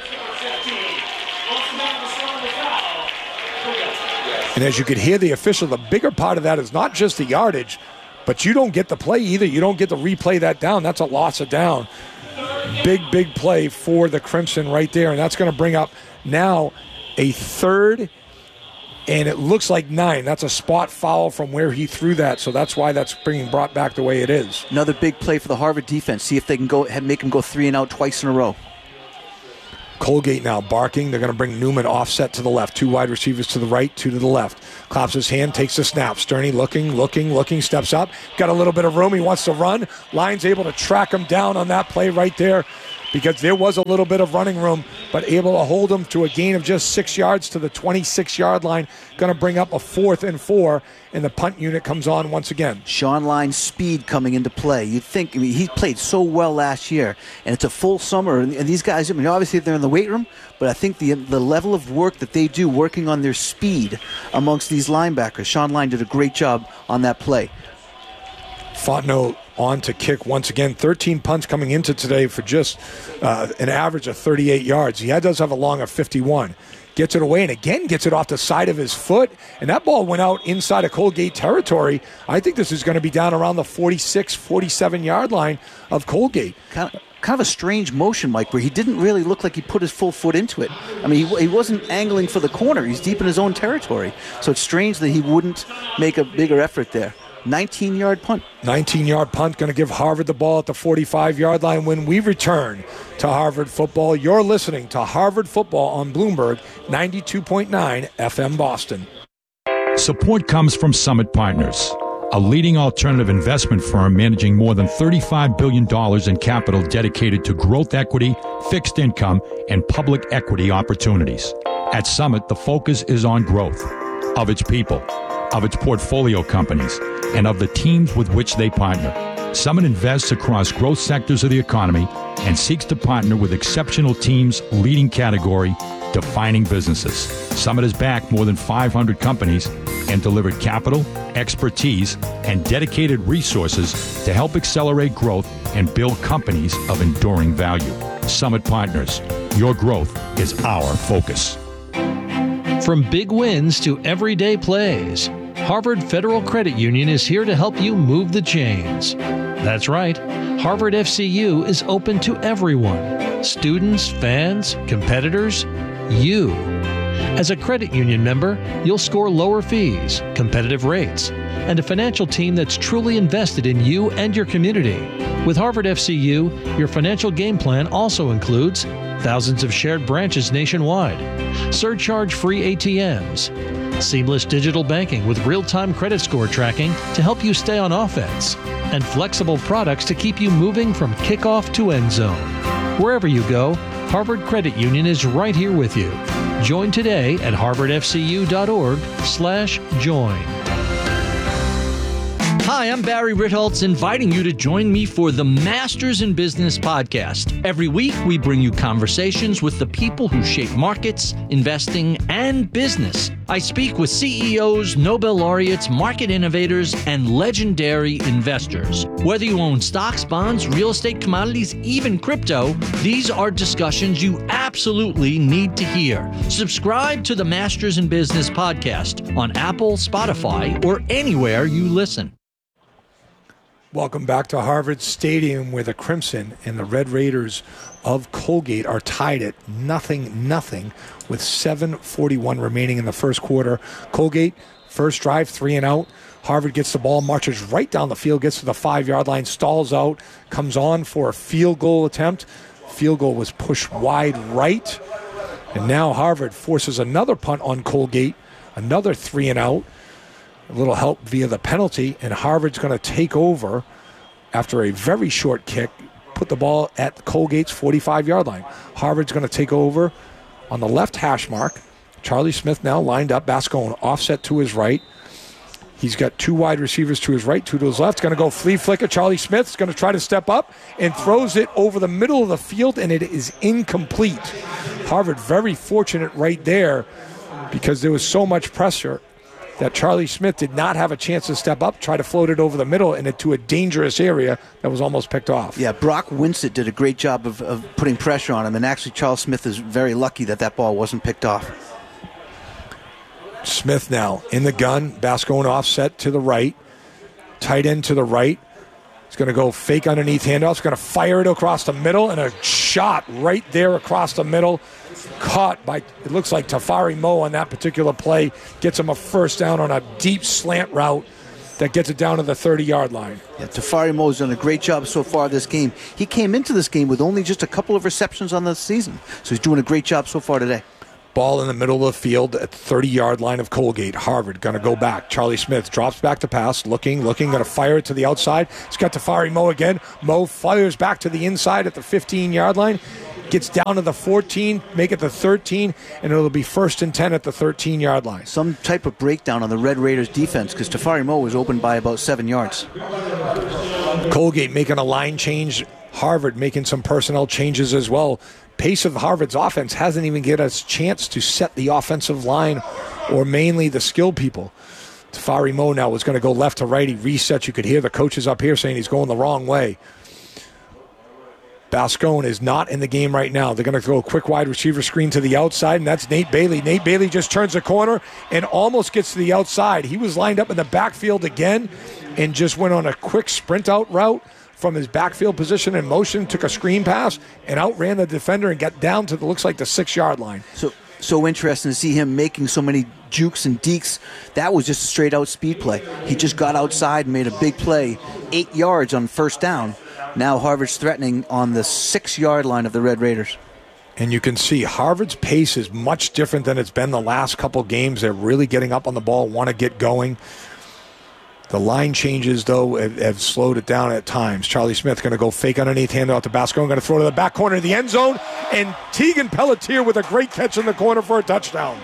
And as you could hear the official, the bigger part of that is not just the yardage, but you don't get the play either. You don't get to replay that down. That's a loss of down. Big play for the Crimson right there. And that's going to bring up now a 3rd and it looks like 9. That's a spot foul from where he threw that, so that's why that's being brought back the way it is. Another big play for the Harvard defense. See if they can make him go 3 and out twice in a row. Colgate now barking. They're going to bring Newman offset to the left. 2 wide receivers to the right, 2 to the left. Claps his hand, takes the snap. Sterney looking, steps up. Got a little bit of room. He wants to run. Line's able to track him down on that play right there because there was a little bit of running room, but able to hold him to a gain of just 6 yards to the 26-yard line. Going to bring up a 4th and 4, and the punt unit comes on once again. Sean Line's speed coming into play. You'd think, he played so well last year, and it's a full summer, and these guys, obviously they're in the weight room, but I think the level of work that they do working on their speed amongst these linebackers, Sean Line did a great job on that play. Fontenot on to kick once again. 13 punts coming into today for just an average of 38 yards. He does have a long of 51. Gets it away and again gets it off the side of his foot. And that ball went out inside of Colgate territory. I think this is going to be down around the 46, 47-yard line of Colgate. Kind of a strange motion, Mike, where he didn't really look like he put his full foot into it. I mean, he wasn't angling for the corner. He's deep in his own territory. So it's strange that he wouldn't make a bigger effort there. 19-yard punt. 19-yard punt, going to give Harvard the ball at the 45-yard line when we return to Harvard football. You're listening to Harvard football on Bloomberg 92.9 FM Boston. Support comes from Summit Partners, a leading alternative investment firm managing more than $35 billion in capital dedicated to growth equity, fixed income, and public equity opportunities. At Summit, the focus is on growth of its people, of its portfolio companies, and of the teams with which they partner. Summit invests across growth sectors of the economy and seeks to partner with exceptional teams, leading category, defining businesses. Summit has backed more than 500 companies and delivered capital, expertise, and dedicated resources to help accelerate growth and build companies of enduring value. Summit Partners, your growth is our focus. From big wins to everyday plays, Harvard Federal Credit Union is here to help you move the chains. That's right, Harvard FCU is open to everyone. Students, fans, competitors, you. As a credit union member, you'll score lower fees, competitive rates, and a financial team that's truly invested in you and your community. With Harvard FCU, your financial game plan also includes thousands of shared branches nationwide, surcharge-free ATMs, seamless digital banking with real-time credit score tracking to help you stay on offense, and flexible products to keep you moving from kickoff to end zone. Wherever you go, Harvard Credit Union is right here with you. Join today at harvardfcu.org/join. Hi, I'm Barry Ritholtz, inviting you to join me for the Masters in Business podcast. Every week, we bring you conversations with the people who shape markets, investing, and business. I speak with CEOs, Nobel laureates, market innovators, and legendary investors. Whether you own stocks, bonds, real estate, commodities, even crypto, these are discussions you absolutely need to hear. Subscribe to the Masters in Business podcast on Apple, Spotify, or anywhere you listen. Welcome back to Harvard Stadium, where the Crimson and the Red Raiders of Colgate are tied at 0-0 with 7:41 remaining in the first quarter. Colgate, first drive, 3 and out. Harvard gets the ball, marches right down the field, gets to the 5-yard line, stalls out, comes on for a field goal attempt. Field goal was pushed wide right. And now Harvard forces another punt on Colgate, another 3 and out. A little help via the penalty, and Harvard's going to take over after a very short kick, put the ball at Colgate's 45-yard line. Harvard's going to take over on the left hash mark. Charlie Smith now lined up. Bascone offset to his right. He's got 2 wide receivers to his right, 2 to his left. Going to go flea flicker. Charlie Smith's going to try to step up and throws it over the middle of the field, and it is incomplete. Harvard very fortunate right there because there was so much pressure that Charlie Smith did not have a chance to step up, try to float it over the middle and into a dangerous area that was almost picked off. Yeah, Brock Winsett did a great job of putting pressure on him, and actually Charles Smith is very lucky that ball wasn't picked off. Smith now in the gun, Bascone offset to the right, tight end to the right. He's going to go fake underneath handoff. He's going to fire it across the middle, and a shot right there across the middle. Caught by, it looks like Tafari Moe on that particular play. Gets him a first down on a deep slant route that gets it down to the 30-yard line. Yeah, Tafari Moe's done a great job so far this game. He came into this game with only just a couple of receptions on the season, so he's doing a great job so far today. Ball in the middle of the field at the 30-yard line of Colgate. Harvard going to go back. Charlie Smith drops back to pass, looking, going to fire it to the outside. He's got Tafari Moe again. Moe fires back to the inside at the 15-yard line. Gets down to the 14, make it the 13, and it'll be 1st and 10 at the 13-yard line. Some type of breakdown on the Red Raiders defense because Tafari Moe was open by about 7 yards. Colgate making a line change. Harvard making some personnel changes as well. Pace of Harvard's offense hasn't even get us a chance to set the offensive line or mainly the skill people. Tafari Moe now was going to go left to right. He resets. You could hear the coaches up here saying he's going the wrong way. Bascone is not in the game right now. They're going to throw a quick wide receiver screen to the outside, and that's Nate Bailey. Nate Bailey just turns the corner and almost gets to the outside. He was lined up in the backfield again and just went on a quick sprint out route from his backfield position in motion, took a screen pass, and outran the defender and got down to, looks like, the 6-yard line. So interesting to see him making so many jukes and dekes. That was just a straight-out speed play. He just got outside and made a big play, 8 yards on first down. Now Harvard's threatening on the 6-yard line of the Red Raiders. And you can see Harvard's pace is much different than it's been the last couple games. They're really getting up on the ball, want to get going. The line changes, though, have slowed it down at times. Charlie Smith going to go fake underneath, hand out to Bascone, going to throw to the back corner of the end zone, and Tegan Pelletier with a great catch in the corner for a touchdown.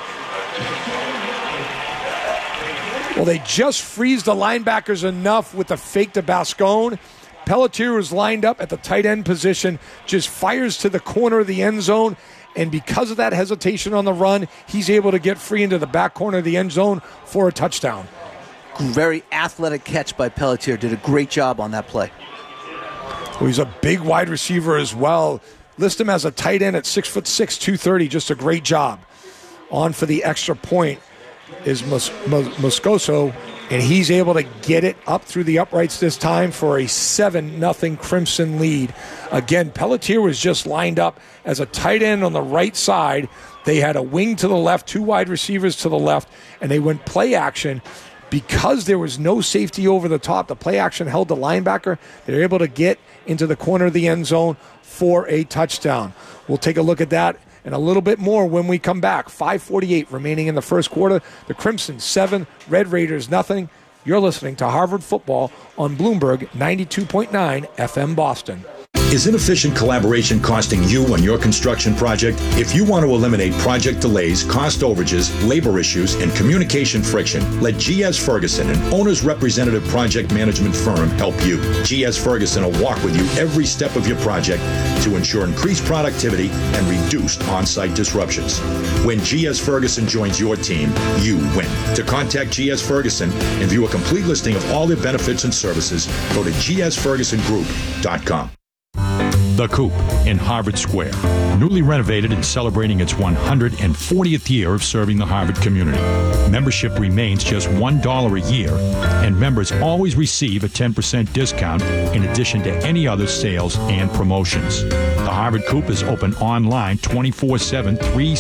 Well, they just freeze the linebackers enough with the fake to Bascone. Pelletier was lined up at the tight end position, just fires to the corner of the end zone, and because of that hesitation on the run, he's able to get free into the back corner of the end zone for a touchdown. Very athletic catch by Pelletier. Did a great job on that play. Well, he's a big wide receiver as well. List him as a tight end at 6'6", 230. Just a great job. On for the extra point is Moscoso, and he's able to get it up through the uprights this time for a 7-0 Crimson lead. Again, Pelletier was just lined up as a tight end on the right side. They had a wing to the left, 2 wide receivers to the left, and they went play action. Because there was no safety over the top, the play action held the linebacker. They were able to get into the corner of the end zone for a touchdown. We'll take a look at that and a little bit more when we come back. 5:48 remaining in the first quarter. The Crimson 7, Red Raiders nothing. You're listening to Harvard Football on Bloomberg 92.9 FM Boston. Is inefficient collaboration costing you on your construction project? If you want to eliminate project delays, cost overages, labor issues, and communication friction, let G.S. Ferguson, an owner's representative project management firm, help you. G.S. Ferguson will walk with you every step of your project to ensure increased productivity and reduced on-site disruptions. When G.S. Ferguson joins your team, you win. To contact G.S. Ferguson and view a complete listing of all their benefits and services, go to gsfergusongroup.com. The Coop in Harvard Square, newly renovated and celebrating its 140th year of serving the Harvard community. Membership remains just $1 a year, and members always receive a 10% discount in addition to any other sales and promotions. The Harvard Coop is open online 24/7,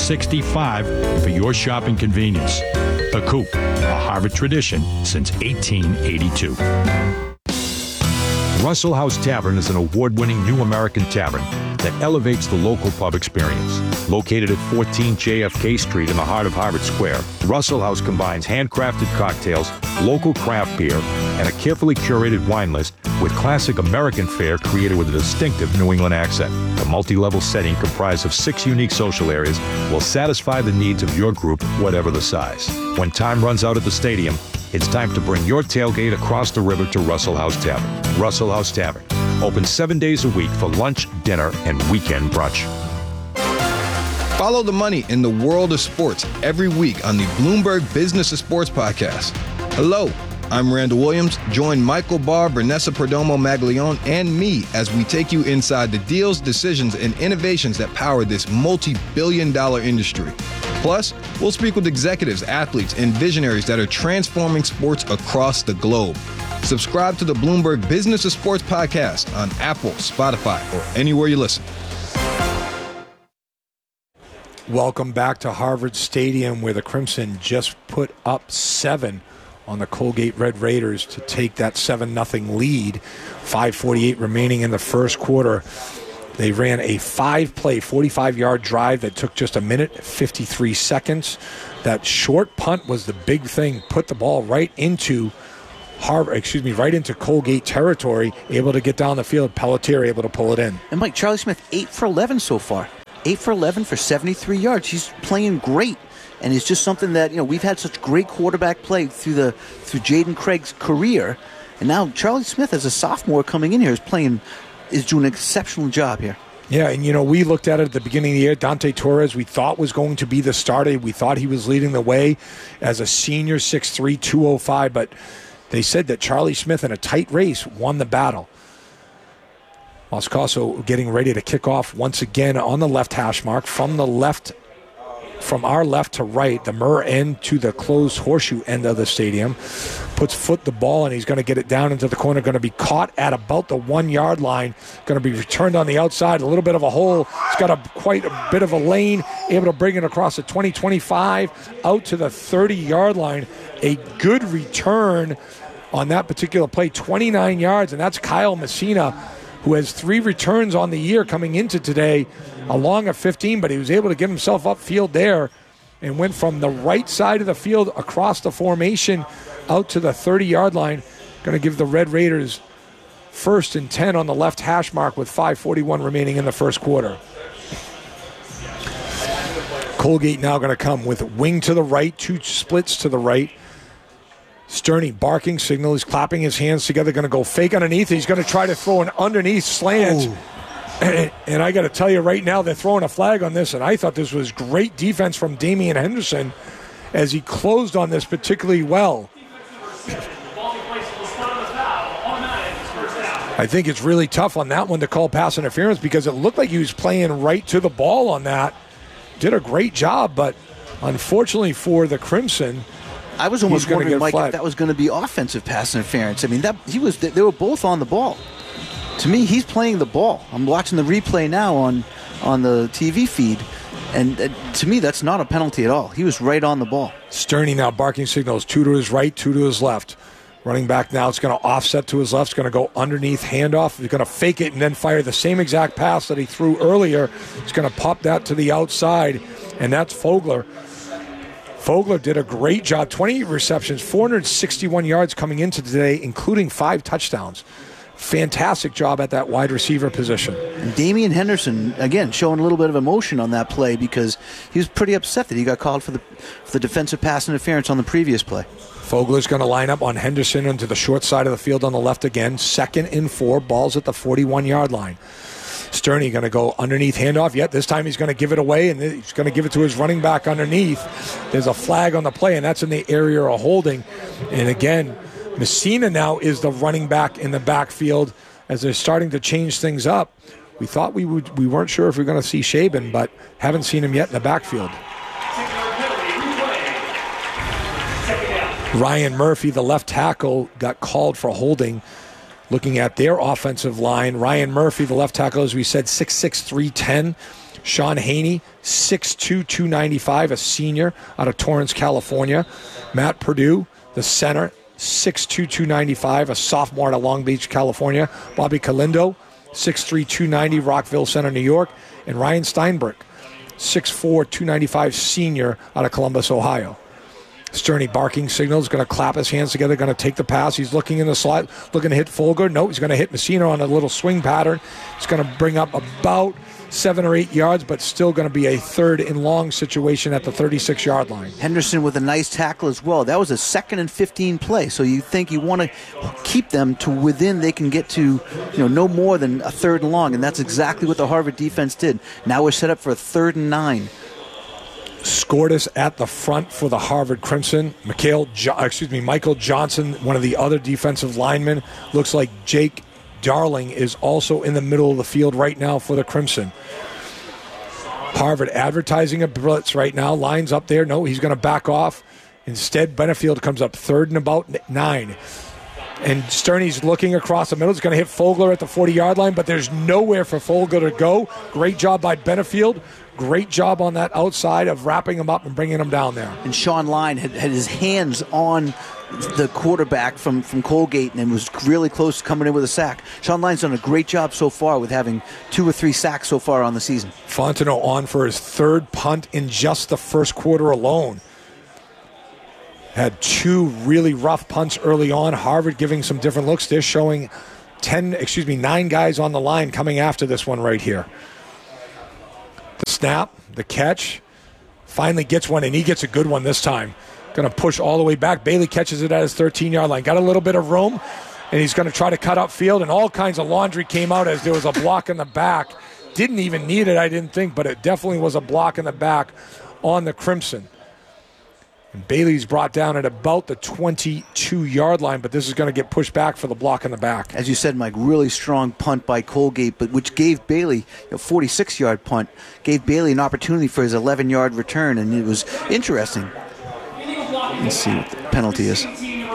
365 for your shopping convenience. The Coop, a Harvard tradition since 1882. Russell House Tavern is an award-winning new American tavern that elevates the local pub experience. Located at 14 JFK Street in the heart of Harvard Square, Russell House combines handcrafted cocktails, local craft beer, and a carefully curated wine list with classic American fare created with a distinctive New England accent. The multi-level setting comprised of 6 unique social areas will satisfy the needs of your group, whatever the size. When time runs out at the stadium, it's time to bring your tailgate across the river to Russell House Tavern. Russell House Tavern, open 7 days a week for lunch, dinner, and weekend brunch. Follow the money in the world of sports every week on the Bloomberg Business of Sports podcast. Hello, I'm Randall Williams. Join Michael Barr, Vanessa Perdomo Maglione, and me as we take you inside the deals, decisions, and innovations that power this multi-billion-dollar industry. Plus, we'll speak with executives, athletes, and visionaries that are transforming sports across the globe. Subscribe to the Bloomberg Business of Sports podcast on Apple, Spotify, or anywhere you listen. Welcome back to Harvard Stadium, where the Crimson just put up 7 on the Colgate Red Raiders to take that 7-0 lead. 5:48 remaining in the first quarter. They ran a 5-play, 45-yard drive that took just 1 minute, 53 seconds. That short punt was the big thing. Put the ball right into Colgate territory, able to get down the field. Pelletier able to pull it in. And Mike, Charlie Smith, 8 for 11 so far. 8 for 11 for 73 yards. He's playing great. And it's just something that, we've had such great quarterback play through Jaden Craig's career. And now Charlie Smith, as a sophomore coming in here, is doing an exceptional job here. Yeah, and we looked at it at the beginning of the year. Dante Torres, we thought was going to be the starter. We thought he was leading the way as a senior, 6'3", 205. But they said that Charlie Smith, in a tight race, won the battle. Moscoso getting ready to kick off once again on the left hash mark from our left to right, the Murr end to the closed horseshoe end of the stadium. Puts foot the ball, and he's going to get it down into the corner. Going to be caught at about the 1-yard line. Going to be returned on the outside. A little bit of a hole. He's got quite a bit of a lane. Able to bring it across the 20-25 out to the 30-yard line. A good return on that particular play. 29 yards, and that's Kyle Messina, who has 3 returns on the year coming into today, along a 15, but he was able to get himself upfield there and went from the right side of the field across the formation out to the 30-yard line. Going to give the Red Raiders 1st and 10 on the left hash mark with 5:41 remaining in the first quarter. Colgate now going to come with wing to the right, 2 splits to the right. Sterney barking signal. He's clapping his hands together, going to go fake underneath. He's going to try to throw an underneath slant. And I got to tell you right now, they're throwing a flag on this, and I thought this was great defense from Damian Henderson as he closed on this particularly well. I think it's really tough on that one to call pass interference because it looked like he was playing right to the ball on that. Did a great job, but unfortunately for the Crimson, I was almost wondering, Mike, if that was going to be offensive pass interference. I mean, they were both on the ball. To me, he's playing the ball. I'm watching the replay now on the TV feed, and to me, that's not a penalty at all. He was right on the ball. Sterney now barking signals, 2 to his right, 2 to his left. Running back now, it's going to offset to his left. It's going to go underneath, handoff. He's going to fake it and then fire the same exact pass that he threw earlier. He's going to pop that to the outside, and that's Fogler. Fogler did a great job. 28 receptions, 461 yards coming into today, including 5 touchdowns. Fantastic job at that wide receiver position. And Damian Henderson, again, showing a little bit of emotion on that play because he was pretty upset that he got called for the defensive pass interference on the previous play. Fogler's going to line up on Henderson into the short side of the field on the left again. 2nd and 4, balls at the 41-yard line. Sterney going to go underneath handoff. Yet this time he's going to give it away, and he's going to give it to his running back underneath. There's a flag on the play, and that's in the area of holding. And again, Messina now is the running back in the backfield as they're starting to change things up. We thought we weren't sure if we were going to see Shaban, but haven't seen him yet in the backfield. Ryan Murphy, the left tackle, got called for holding. Looking at their offensive line, Ryan Murphy, the left tackle, as we said, 6'6", 310. Sean Haney, 6'2", 295, a senior out of Torrance, California. Matt Purdue, the center, 6'2", 295, a sophomore out of Long Beach, California. Bobby Calindo, 6'3", 290, Rockville Center, New York. And Ryan Steinbrück, 6'4", 295, senior out of Columbus, Ohio. Sterney barking signals, going to clap his hands together, going to take the pass. He's looking in the slot, looking to hit Folger. No, he's going to hit Messina on a little swing pattern. It's going to bring up about 7 or 8 yards, but still going to be a 3rd and long situation at the 36-yard line. Henderson with a nice tackle as well. That was a 2nd and 15 play, so you think you want to keep them to within they can get to, no more than a 3rd and long, and that's exactly what the Harvard defense did. Now we're set up for a 3rd and 9. Scortis at the front for the Harvard Crimson. Michael Johnson, one of the other defensive linemen. Looks like Jake Darling is also in the middle of the field right now for the Crimson. Harvard advertising a blitz right now. Lines up there. No, he's going to back off. Instead, Benefield comes up 3rd and about 9. And Sterney's looking across the middle. He's going to hit Fogler at the 40-yard line, but there's nowhere for Fogler to go. Great job by Benefield. Great job on that outside of wrapping him up and bringing him down there. And Sean Line had his hands on the quarterback from Colgate and was really close to coming in with a sack. Sean Line's done a great job so far with having 2 or 3 sacks so far on the season. Fontenot on for his 3rd punt in just the first quarter alone. Had 2 really rough punts early on. Harvard giving some different looks. They're showing 9 guys on the line coming after this one right here. The snap, the catch, finally gets one, and he gets a good one this time. Going to push all the way back. Bailey catches it at his 13-yard line. Got a little bit of room, and he's going to try to cut up field, and all kinds of laundry came out as there was a block in the back. Didn't even need it, I didn't think, but it definitely was a block in the back on the Crimson. And Bailey's brought down at about the 22-yard line, but this is going to get pushed back for the block in the back. As you said, Mike, really strong punt by Colgate, but which gave Bailey a 46-yard punt, gave Bailey an opportunity for his 11-yard return, and it was interesting. Let's see what the penalty is.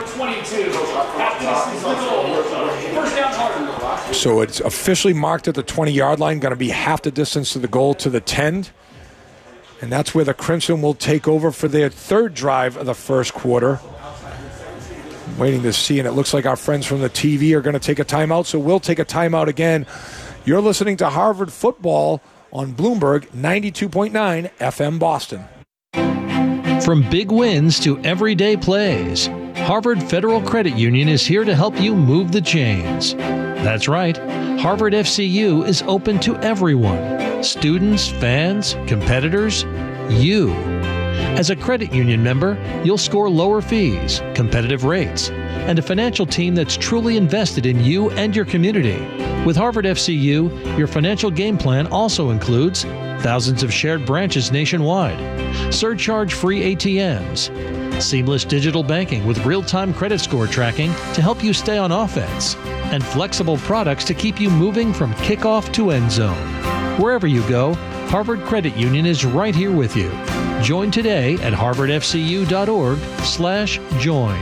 So it's officially marked at the 20-yard line, going to be half the distance to the goal to the 10. And that's where the Crimson will take over for their 3rd drive of the first quarter. I'm waiting to see, and it looks like our friends from the TV are going to take a timeout, so we'll take a timeout again. You're listening to Harvard Football on Bloomberg 92.9 FM Boston. From big wins to everyday plays, Harvard Federal Credit Union is here to help you move the chains. That's right, Harvard FCU is open to everyone. Students, fans, competitors, you. As a credit union member, you'll score lower fees, competitive rates, and a financial team that's truly invested in you and your community. With Harvard FCU, your financial game plan also includes thousands of shared branches nationwide, surcharge-free ATMs, seamless digital banking with real-time credit score tracking to help you stay on offense, and flexible products to keep you moving from kickoff to end zone. Wherever you go, Harvard Credit Union is right here with you. Join today at harvardfcu.org/join.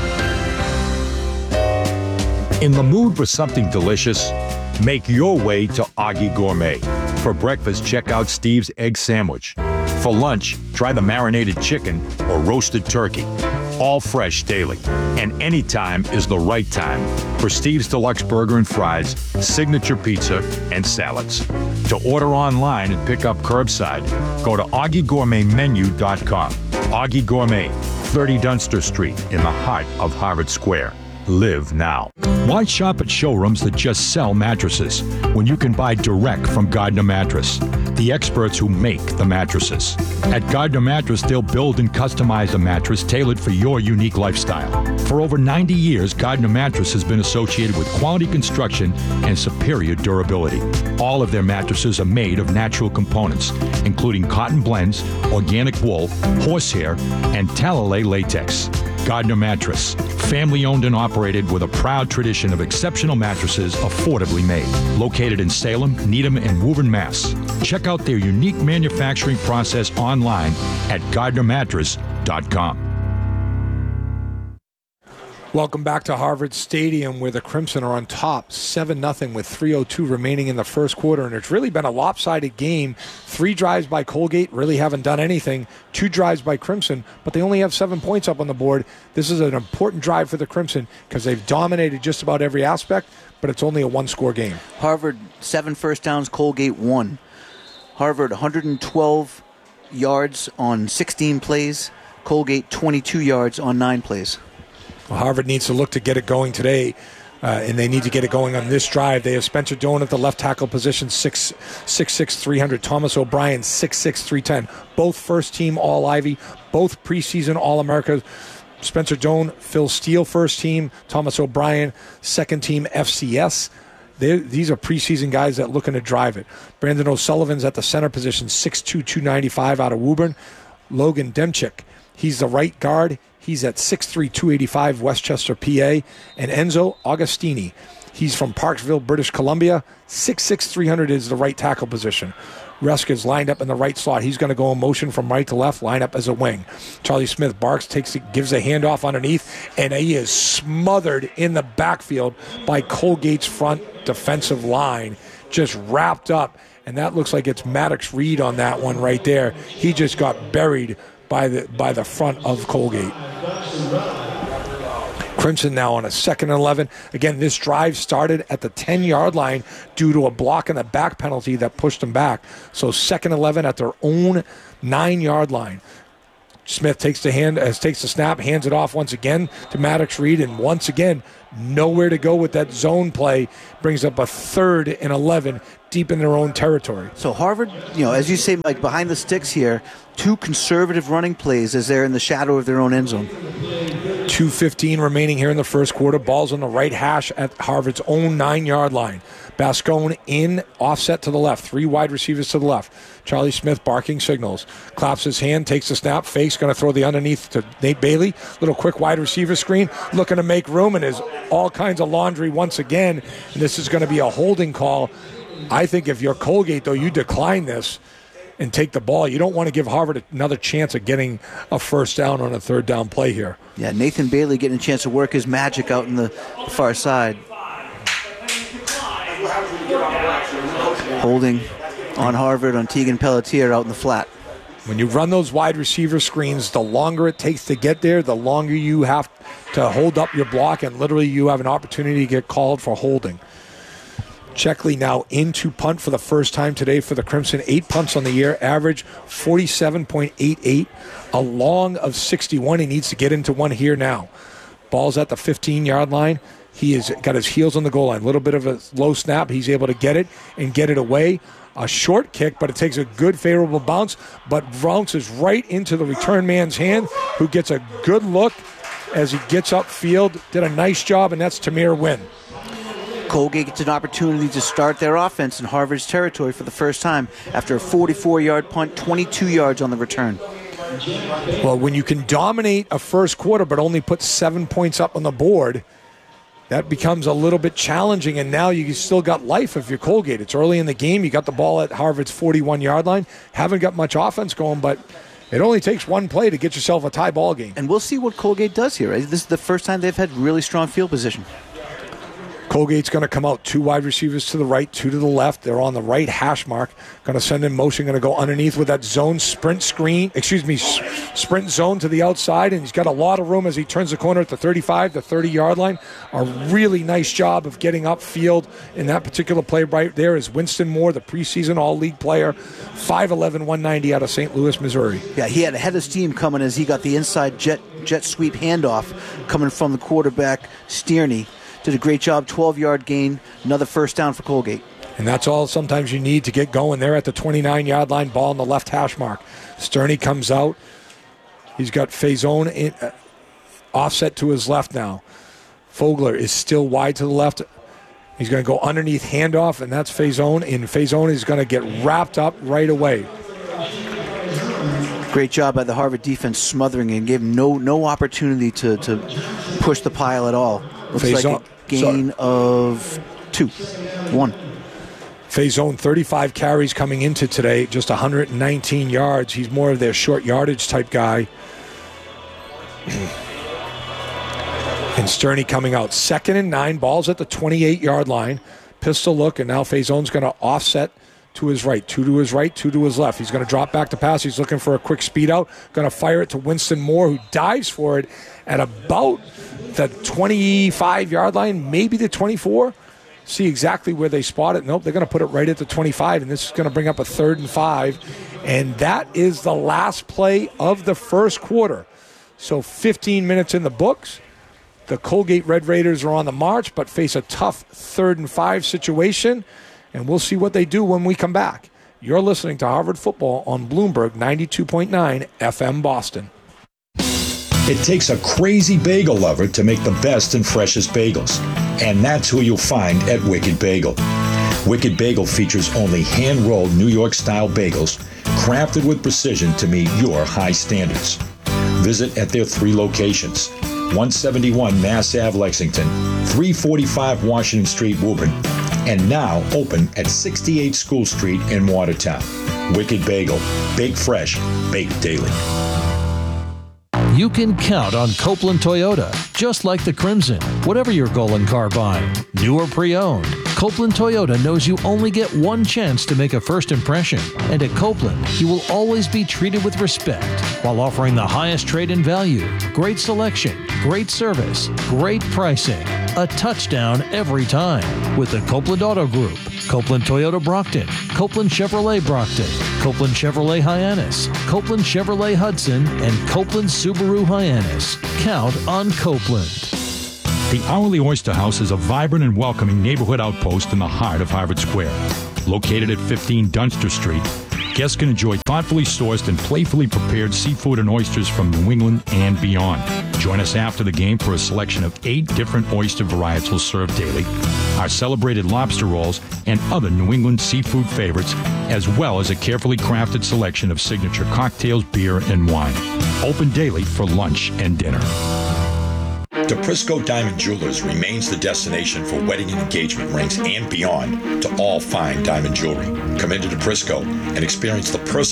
In the mood for something delicious? Make your way to Augie Gourmet. For breakfast, check out Steve's Egg Sandwich. For lunch, try the marinated chicken or roasted turkey. All fresh daily, and any time is the right time for Steve's Deluxe Burger and Fries, signature pizza, and salads. To order online and pick up curbside, go to AugieGourmetMenu.com. Augie Gourmet, 30 Dunster Street in the heart of Harvard Square. Live now. Why shop at showrooms that just sell mattresses when you can buy direct from Gardner Mattress, the experts who make the mattresses? At Gardner Mattress, they'll build and customize a mattress tailored for your unique lifestyle. For over 90 years, Gardner Mattress has been associated with quality construction and superior durability. All of their mattresses are made of natural components, including cotton blends, organic wool, horsehair, and Talalay latex. Gardner Mattress, family owned and operated with a proud tradition of exceptional mattresses affordably made. Located in Salem, Needham, and Woburn, Mass. Check out their unique manufacturing process online at GardnerMattress.com. Welcome back to Harvard Stadium, where the Crimson are on top 7-0 with 3:02 remaining in the first quarter. And it's really been a lopsided game. 3 drives by Colgate, really haven't done anything. 2 drives by Crimson, but they only have 7 points up on the board. This is an important drive for the Crimson because they've dominated just about every aspect, but it's only a 1-score game. Harvard, 7 first downs, Colgate 1. Harvard, 112 yards on 16 plays. Colgate, 22 yards on 9 plays. Well, Harvard needs to look to get it going today, and they need to get it going on this drive. They have Spencer Doan at the left tackle position, 6'6", 300. Thomas O'Brien, 6'6", 310. Both first-team All-Ivy, both preseason All-America. Spencer Doan, Phil Steele, first team. Thomas O'Brien, second-team FCS. These are preseason guys that are looking to drive it. Brandon O'Sullivan's at the center position, 6'2", 295 out of Woburn. Logan Demchik, he's the right guard. He's at 6'3", 285, Westchester, PA. And Enzo Augustini, he's from Parksville, British Columbia. 6'6", 300 is the right tackle position. Reska's lined up in the right slot. He's going to go in motion from right to left, line up as a wing. Charlie Smith Barks gives a handoff underneath, and he is smothered in the backfield by Colgate's front defensive line, just wrapped up. and that looks like it's Maddox Reed on that one right there. He just got buried by the front of Colgate. Crimson now on a 2nd and 11. Again, this drive started at the 10-yard line due to a block in the back penalty that pushed them back. So 2nd and 11 at their own 9-yard line. Smith takes the snap, hands it off once again to Maddox Reed, and once again, nowhere to go with that zone play. Brings up a 3rd and 11 deep in their own territory. So Harvard, as you say, like behind the sticks here, 2 conservative running plays as they're in the shadow of their own end zone. 2:15 remaining here in the first quarter. Ball's on the right hash at Harvard's own 9-yard line. Bascone in, offset to the left. 3 wide receivers to the left. Charlie Smith barking signals. Claps his hand, takes the snap, fakes, going to throw the underneath to Nate Bailey. Little quick wide receiver screen, looking to make room, and is all kinds of laundry once again. And this is going to be a holding call. I think if you're Colgate, though, you decline this and take the ball. You don't want to give Harvard another chance of getting a first down on a 3rd down play here. Yeah, Nathan Bailey getting a chance to work his magic out in the far side. Holding on Harvard on Tegan Pelletier out in the flat. When you run those wide receiver screens, the longer it takes to get there, the longer you have to hold up your block, and literally you have an opportunity to get called for holding. Checkley now into punt for the first time today for the Crimson. 8 punts on the year, average 47.88, a long of 61. He needs to get into one here now. Ball's at the 15-yard line. He has got his heels on the goal line. A little bit of a low snap. He's able to get it and get it away. A short kick, but it takes a good favorable bounce, but bounces right into the return man's hand, who gets a good look as he gets upfield. Did a nice job, and that's Tamir Wynn. Colgate gets an opportunity to start their offense in Harvard's territory for the first time after a 44-yard punt, 22 yards on the return. Well, when you can dominate a first quarter but only put 7 points up on the board, that becomes a little bit challenging, and now you still got life if you're Colgate. It's early in the game. You got the ball at Harvard's 41-yard line. Haven't got much offense going, but it only takes one play to get yourself a tie ball game. And we'll see what Colgate does here. This is the first time they've had really strong field position. Colgate's going to come out 2 wide receivers to the right, 2 to the left. They're on the right hash mark. Going to send in motion, going to go underneath with that zone sprint zone to the outside, and he's got a lot of room as he turns the corner at the 35, the 30-yard line. A really nice job of getting upfield in that particular play right there is Winston Moore, the preseason all-league player, 5'11", 190 out of St. Louis, Missouri. Yeah, he had a head of steam coming as he got the inside jet sweep handoff coming from the quarterback, Stearney. Did a great job, 12-yard gain, another first down for Colgate. And that's all sometimes you need to get going. They're at the 29-yard line, ball on the left hash mark. Stearney comes out. He's got Faison offset to his left now. Fogler is still wide to the left. He's going to go underneath handoff, and that's Faison. And Faison is going to get wrapped up right away. Great job by the Harvard defense smothering and gave him no opportunity to push the pile at all. Looks like a gain of 1. Faison, 35 carries coming into today, just 119 yards. He's more of their short yardage type guy. And Stearney coming out. 2nd and 9, ball's at the 28-yard line. Pistol look, and now Faison's going to offset to his right. 2 to his right, 2 to his left. He's going to drop back to pass. He's looking for a quick speed out. Going to fire it to Winston Moore, who dives for it at about the 25-yard line, maybe the 24. See exactly where they spot it. Nope, they're going to put it right at the 25, and this is going to bring up a 3rd and 5. And that is the last play of the first quarter. So 15 minutes in the books. The Colgate Red Raiders are on the march, but face a tough 3rd and 5 situation. And we'll see what they do when we come back. You're listening to Harvard Football on Bloomberg 92.9 FM Boston. It takes a crazy bagel lover to make the best and freshest bagels. And that's who you'll find at Wicked Bagel. Wicked Bagel features only hand-rolled New York-style bagels crafted with precision to meet your high standards. Visit at their 3 locations: 171 Mass Ave, Lexington, 345 Washington Street, Woburn, and now open at 68 School Street in Watertown. Wicked Bagel. Bake fresh. Baked daily. You can count on Copeland Toyota, just like the Crimson. Whatever your goal in car buying, new or pre-owned, Copeland Toyota knows you only get one chance to make a first impression, and at Copeland, you will always be treated with respect while offering the highest trade-in value, great selection, great service, great pricing, a touchdown every time with the Copeland Auto Group. Copeland Toyota Brockton, Copeland Chevrolet Brockton, Copeland Chevrolet Hyannis, Copeland Chevrolet Hudson, and Copeland Subaru Hyannis. Count on Copeland. The Hourly Oyster House is a vibrant and welcoming neighborhood outpost in the heart of Harvard Square. Located at 15 Dunster Street, guests can enjoy thoughtfully sourced and playfully prepared seafood and oysters from New England and beyond. Join us after the game for a selection of 8 different oyster varietals served daily, our celebrated lobster rolls, and other New England seafood favorites, as well as a carefully crafted selection of signature cocktails, beer, and wine. Open daily for lunch and dinner. DePrisco Diamond Jewelers remains the destination for wedding and engagement rings and beyond to all fine diamond jewelry. Come into DePrisco and experience the personal